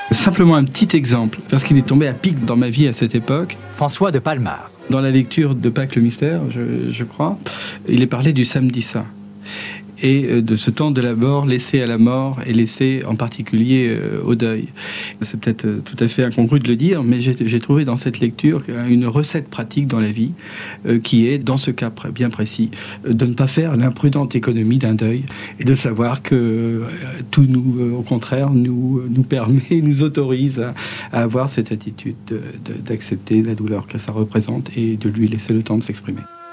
Simplement un petit exemple, parce qu'il est tombé à pic dans ma vie à cette époque. François de Palmar. Dans la lecture de Pâques le mystère, je crois, il est parlé du samedi saint. Et de ce temps de la mort laissé à la mort et laissé en particulier au deuil. C'est peut-être tout à fait incongru de le dire, mais j'ai trouvé dans cette lecture une recette pratique dans la vie qui est, dans ce cas bien précis, de ne pas faire l'imprudente économie d'un deuil et de savoir que tout nous, au contraire, nous permet, nous autorise à avoir cette attitude d'accepter la douleur que ça représente et de lui laisser le temps de s'exprimer.